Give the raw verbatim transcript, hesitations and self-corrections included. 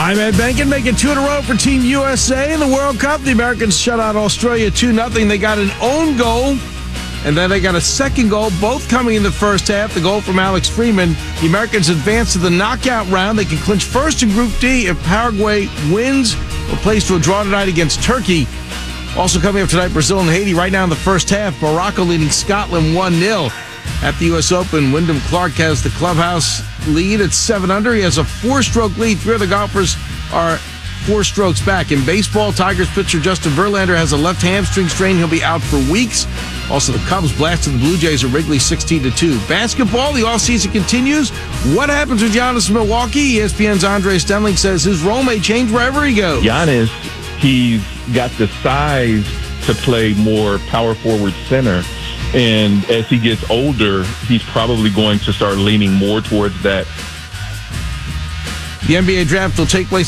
I'm Ed Benkin, making two in a row for Team U S A in the World Cup. The Americans shut out Australia two nothing. They got an own goal, and then they got a second goal, both coming in the first half. The goal from Alex Freeman. The Americans advance to the knockout round. They can clinch first in Group D if Paraguay wins or plays to a draw tonight against Turkey. Also coming up tonight, Brazil and Haiti. Right now in the first half, Morocco leading Scotland one nil. At the U S Open, Wyndham Clark has the clubhouse lead at seven under. He has a four-stroke lead. Three other golfers are four strokes back. In baseball, Tigers pitcher Justin Verlander has a left hamstring strain. He'll be out for weeks. Also, the Cubs blasted the Blue Jays at Wrigley sixteen to two. Basketball, the offseason continues. What happens with Giannis in Milwaukee? E S P N's Andre Stenling says his role may change wherever he goes. Giannis, he's got the size to play more power forward center. And as he gets older, he's probably going to start leaning more towards that. The N B A draft will take place